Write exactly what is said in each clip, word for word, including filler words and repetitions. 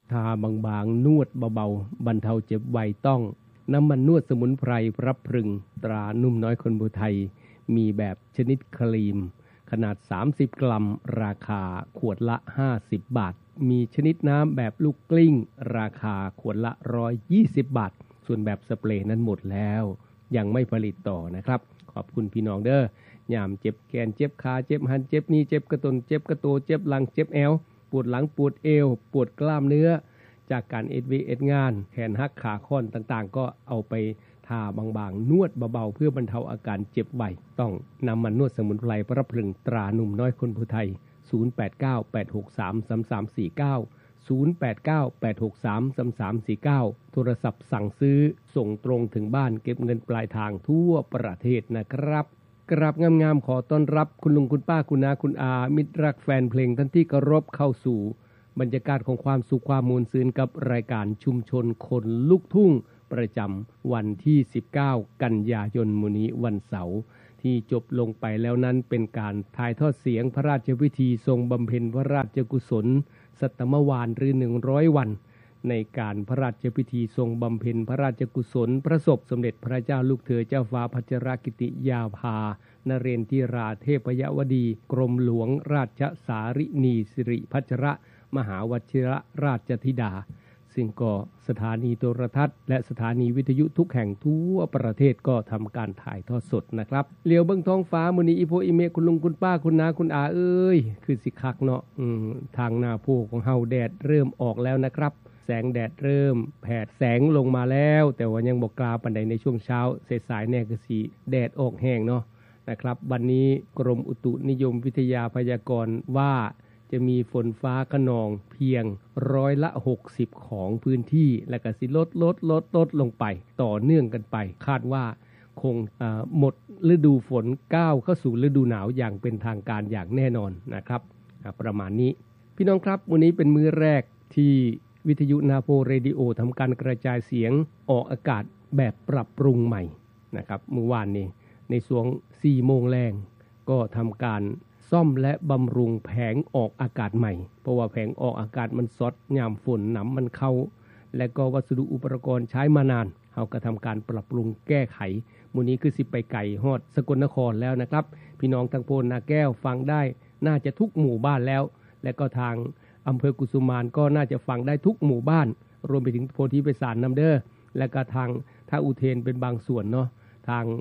ทาบางๆนวดเบาๆบรรเทาเจ็บไวต้องน้ำมันนวดสมุนไพรพระพรึงตรานุ่มน้อยคนภูไทยมีแบบชนิดครีมขนาดสามสิบกรัมราคาขวดละห้าสิบบาทมีชนิดน้ำแบบลูกกลิ้งราคาขวดละหนึ่งร้อยยี่สิบบาทส่วนแบบสเปรย์นั้นหมดแล้วยังไม่ผลิตต่อนะครับขอบคุณพี่น้องเด้อยามเจ็บแขนเจ็บขาเจ็บหันเจ็บนี่เจ็บกระตุนเจ็บกระโตเจ็บหลังเจ็บแอวปวดหลังปวดเอวปวดกล้ามเนื้อจากการเอ็ดวีเอ็ดงานแขนหักขาค่อนต่างๆก็เอาไปทาบางๆนวดเบาๆเพื่อบรรเทาอาการเจ็บไวต้องนำมันนวดสมุนไพรพระพรึงตราหนุ่มน้อยคนภูไทยศูนย์ แปด เก้า แปด หก สาม สาม สาม สี่ เก้า ศูนย์ แปด เก้า แปด หก สาม สาม สาม สี่ เก้าโทรศัพท์สั่งซื้อส่งตรงถึงบ้านเก็บเงินปลายทางทั่วประเทศนะครับกราบงามๆขอต้อนรับคุณลุงคุณป้าคุณนาคุณอามิตรรักแฟนเพลงท่านที่เคารพเข้าสู่บรรยากาศของความสุขความมูลซื่นกับรายการชุมชนคนลูกทุ่งประจำวันที่สิบเก้ากันยายนมื้อนี้วันเสาร์ที่จบลงไปแล้วนั้นเป็นการถ่ายทอดเสียงพระราชพิธีทรงบำเพ็ญพระราชกุศลสัตมวาลหรือหนึ่งร้อยวันในการพระราชพิธีทรงบำเพ็ญพระราชกุศลพระศพสมเด็จพระเจ้าลูกเธอเจ้าฟ้าพัชรกิติยาภานเรนทิราเทพยวดีกรมหลวงราชสารินีสิริพัชรมหาวชิรราชธิดาซึ่งก็สถานีโทรทัศน์และสถานีวิทยุทุกแห่งทั่วประเทศก็ทำการถ่ายทอดสดนะครับเลี้ยวเบิ่งท้องฟ้ามื้อนี้อีโพอีเมคุณลุงคุณป้าคุณนาคุณอาเอ้ยคือสิคักเนาะอืมทางหน้าโพของเฮาแดดเริ่มออกแล้วนะครับแสงแดดเริ่มแผดแสงลงมาแล้วแต่ว่ายังบ่กล้าปานใดในช่วงเช้าสายๆแน่ก็สิแดดออกแห้งเนาะนะครับวันนี้กรมอุตุนิยมวิทยาพยากรณ์ว่าจะมีฝนฟ้าคะนองเพียงร้อยละหกสิบของพื้นที่และก็สิลดลดลดลดลงไปต่อเนื่องกันไปคาดว่าคงหมดฤดูฝนก้าวเข้าสู่ฤดูหนาวอย่างเป็นทางการอย่างแน่นอนนะครับประมาณนี้พี่น้องครับวันนี้เป็นมื้อแรกที่วิทยุนาโพเรดิโอทำการกระจายเสียงออกอากาศแบบปรับปรุงใหม่นะครับเมื่อวานนี้ในช่วงสี่โมงแรงก็ทำการซ่อมและบำรุงแผงออกอากาศใหม่เพราะว่าแผงออกอากาศมันซดยามฝนหนำมันเข้าและก็วัสดุอุปกรณ์ใช้มานานเฮาก็ทำการปรับปรุงแก้ไขมื้อนี้คือสิไปไกลฮอดสกลนครแล้วนะครับพี่น้องทางโพนนาแก้วฟังได้น่าจะทุกหมู่บ้านแล้วและก็ทางอำเภอกุสุมานก็น่าจะฟังได้ทุกหมู่บ้านรวมไปถึงโพธิไพศาลนำเด้อและก็ทางท่าอุเทนเป็นบางส่วนเนาะทาง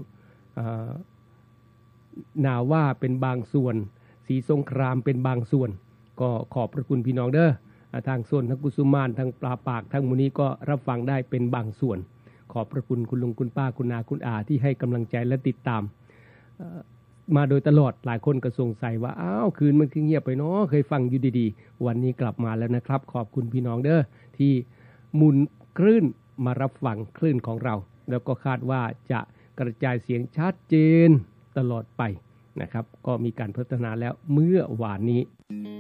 นาว่าเป็นบางส่วนศรีสงครามเป็นบางส่วนก็ขอบพระคุณพี่น้องเด้อทางส่วนทางกุสุมานทางปลาปากทางมูนี้ก็รับฟังได้เป็นบางส่วนขอบพระคุณคุณลุงคุณป้าคุณนาคุณอาที่ให้กำลังใจและติดตามมาโดยตลอดหลายคนก็สงสัยว่าอ้าวคืนมันคือเงียบไปเนาะเคยฟังอยู่ดีๆวันนี้กลับมาแล้วนะครับขอบคุณพี่น้องเด้อที่หมุนคลื่นมารับฟังคลื่นของเราแล้วก็คาดว่าจะกระจายเสียงชัดเจนตลอดไปนะครับก็มีการพัฒนาแล้วเมื่อวานนี้